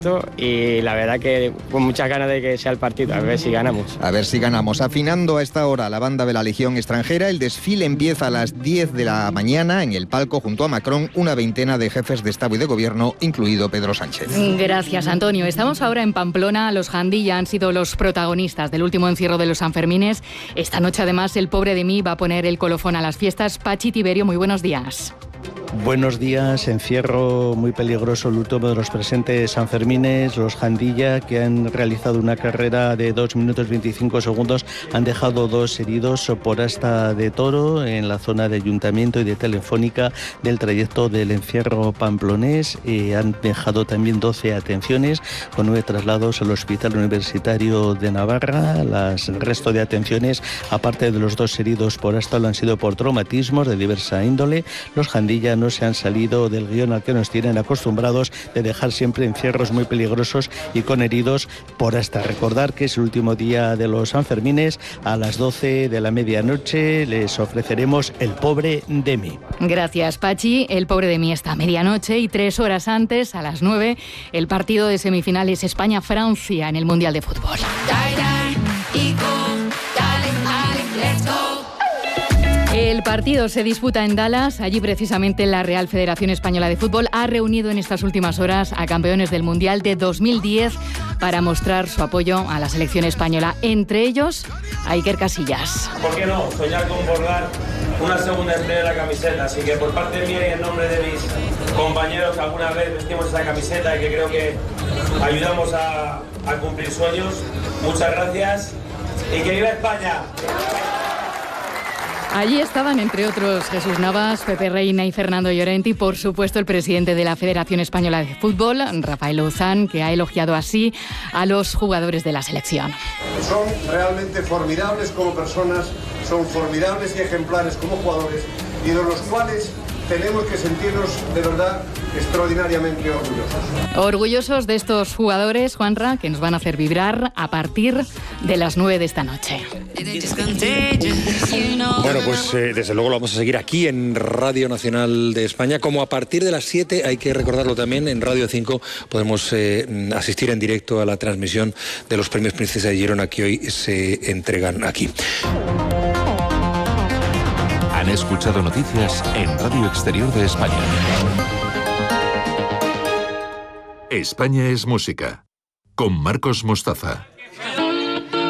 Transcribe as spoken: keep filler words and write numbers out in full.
Y la verdad que con muchas ganas de que sea el partido, a ver si ganamos. A ver si ganamos. Afinando a esta hora la banda de la Legión extranjera, el desfile empieza a las diez de la mañana en el palco junto a Macron, una veintena de jefes de Estado y de Gobierno, incluido Pedro Sánchez. Gracias, Antonio. Estamos ahora en Pamplona. Los Jandilla han sido los protagonistas del último encierro de los Sanfermines. Esta noche, además, el pobre de mí va a poner el colofón a las fiestas. Pachi Tiberio, muy buenos días. Buenos días, encierro muy peligroso el último de los presentes Sanfermines. Los Jandilla, que han realizado una carrera de dos minutos veinticinco segundos, han dejado dos heridos por asta de toro en la zona de Ayuntamiento y de Telefónica del trayecto del encierro pamplonés. Eh, han dejado también doce atenciones con nueve traslados al Hospital Universitario de Navarra. Las, el resto de atenciones, aparte de los dos heridos por asta, lo han sido por traumatismos de diversa índole. Los Jandilla no se han salido del guión al que nos tienen acostumbrados de dejar siempre encierros muy peligrosos y con heridos por asta. Recordar que es el último día de los Sanfermines. A las doce de la medianoche les ofreceremos El pobre de mí. Gracias, Pachi. El pobre de mí esta medianoche y tres horas antes, a las nueve, el partido de semifinales España-Francia en el Mundial de Fútbol. El partido se disputa en Dallas. Allí precisamente la Real Federación Española de Fútbol ha reunido en estas últimas horas a campeones del Mundial de dos mil diez para mostrar su apoyo a la selección española. Entre ellos, a Iker Casillas. ¿Por qué no soñar con bordar una segunda estrella de la camiseta? Así que por parte mía y en nombre de mis compañeros que alguna vez vestimos esa camiseta y que creo que ayudamos a, a cumplir sueños, muchas gracias y que viva España. Allí estaban, entre otros, Jesús Navas, Pepe Reina y Fernando Llorente y, por supuesto, el presidente de la Federación Española de Fútbol, Rafael Luzán, que ha elogiado así a los jugadores de la selección. Son realmente formidables como personas, son formidables y ejemplares como jugadores y de los cuales tenemos que sentirnos de verdad extraordinariamente orgullosos. Orgullosos de estos jugadores, Juanra, que nos van a hacer vibrar a partir de las nueve de esta noche. Bueno, pues eh, desde luego lo vamos a seguir aquí en Radio Nacional de España, como a partir de las siete, hay que recordarlo también, en Radio cinco podemos eh, asistir en directo a la transmisión de los premios Princesa de Girona que hoy se entregan aquí. Han escuchado noticias en Radio Exterior de España. España es música, con Marcos Mostaza.